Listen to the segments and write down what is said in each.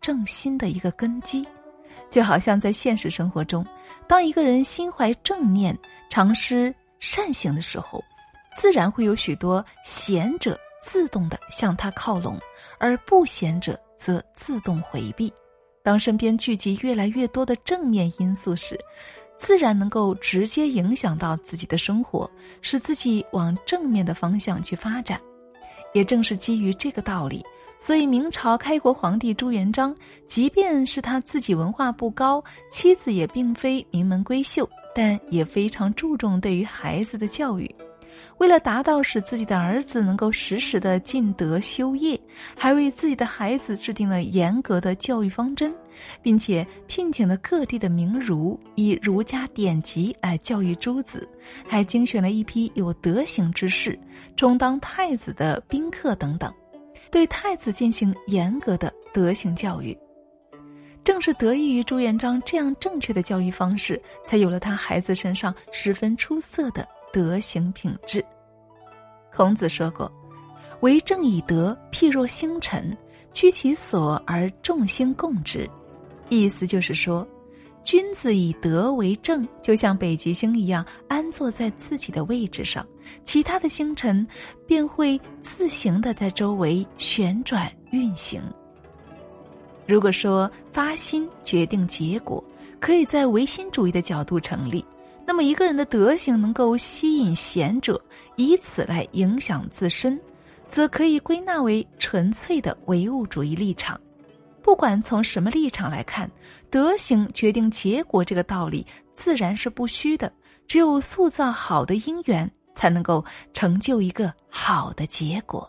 正心的一个根基。就好像在现实生活中，当一个人心怀正念，常施善行的时候，自然会有许多贤者自动地向他靠拢，而不贤者则自动回避。当身边聚集越来越多的正面因素时，自然能够直接影响到自己的生活，使自己往正面的方向去发展。也正是基于这个道理，所以明朝开国皇帝朱元璋，即便是他自己文化不高，妻子也并非名门闺秀，但也非常注重对于孩子的教育。为了达到使自己的儿子能够时时的尽德修业，还为自己的孩子制定了严格的教育方针，并且聘请了各地的名儒，以儒家典籍来教育诸子，还精选了一批有德行之士，充当太子的宾客等等，对太子进行严格的德行教育。正是得益于朱元璋这样正确的教育方式，才有了他孩子身上十分出色的德行品质。孔子说过，为政以德，譬若星辰，居其所而众星共之。意思就是说，君子以德为政，就像北极星一样安坐在自己的位置上，其他的星辰便会自行的在周围旋转运行。如果说发心决定结果，可以在唯心主义的角度成立，那么一个人的德行能够吸引贤者，以此来影响自身，则可以归纳为纯粹的唯物主义立场。不管从什么立场来看，德行决定结果这个道理自然是不虚的，只有塑造好的因缘，才能够成就一个好的结果。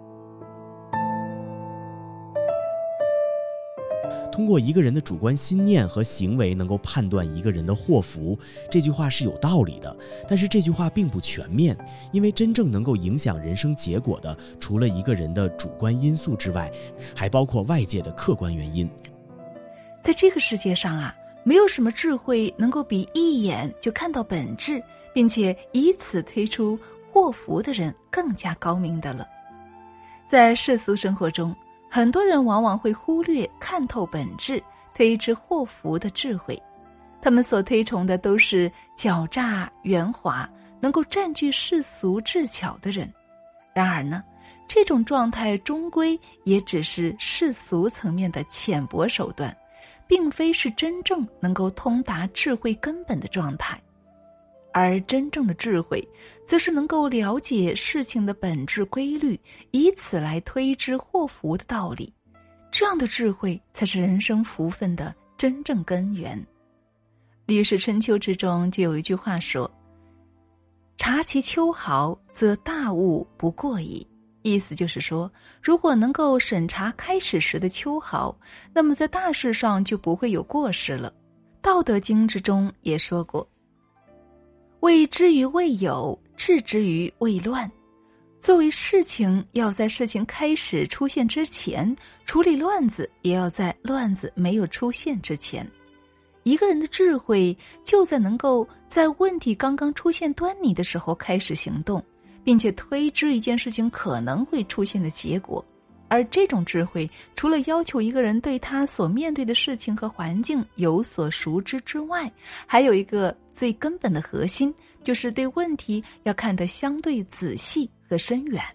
通过一个人的主观心念和行为能够判断一个人的祸福，这句话是有道理的，但是这句话并不全面，因为真正能够影响人生结果的，除了一个人的主观因素之外，还包括外界的客观原因。 在这个世界上啊，没有什么智慧能够比一眼就看到本质，并且以此推出祸福的人更加高明的了。在世俗生活中，很多人往往会忽略看透本质，推知祸福的智慧。他们所推崇的都是狡诈圆滑，能够占据世俗智巧的人。然而呢，这种状态终归也只是世俗层面的浅薄手段，并非是真正能够通达智慧根本的状态。而真正的智慧，则是能够了解事情的本质规律，以此来推知祸福的道理。这样的智慧才是人生福分的真正根源。《吕氏春秋》之中就有一句话说，察其秋毫，则大物不过矣。意思就是说，如果能够审查开始时的秋毫，那么在大事上就不会有过失了。《道德经》之中也说过，谓之于未有，治之于未乱。作为事情，要在事情开始出现之前，处理乱子也要在乱子没有出现之前。一个人的智慧就在能够在问题刚刚出现端倪的时候开始行动，并且推知一件事情可能会出现的结果。而这种智慧，除了要求一个人对他所面对的事情和环境有所熟知之外，还有一个最根本的核心，就是对问题要看得相对仔细和深远。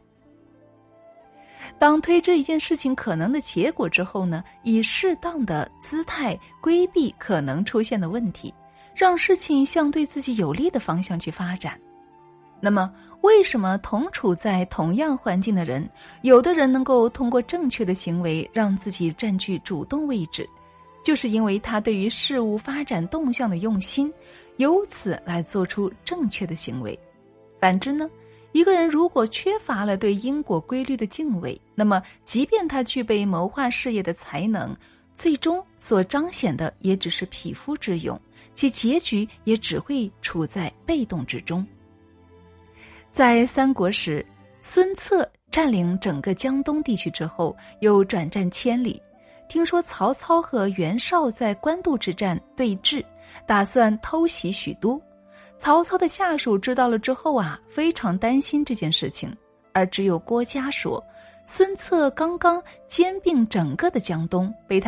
当推知一件事情可能的结果之后呢，以适当的姿态规避可能出现的问题，让事情向对自己有利的方向去发展。那么为什么同处在同样环境的人，有的人能够通过正确的行为让自己占据主动位置，就是因为他对于事物发展动向的用心，由此来做出正确的行为。反之呢，一个人如果缺乏了对因果规律的敬畏，那么即便他具备谋划事业的才能，最终所彰显的也只是匹夫之勇，其结局也只会处在被动之中。在三国时，孙策占领整个江东地区之后，又转战千里，听说曹操和袁绍在官渡之战对峙，打算偷袭许都。曹操的下属知道了之后啊，非常担心这件事情，而只有郭嘉说，孙策刚刚兼并整个的江东，被他